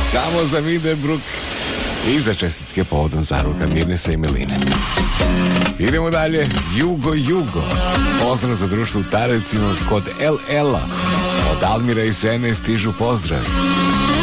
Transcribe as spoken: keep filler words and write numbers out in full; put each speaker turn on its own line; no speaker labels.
Samo za Videbruk i za čestitke povodom zaruka Mirnesa i Meline. Idemo dalje. Jugo, Jugo. Pozdrav za društvo u Tarecima kod el el-a. Od Almira i Sene stižu pozdrav.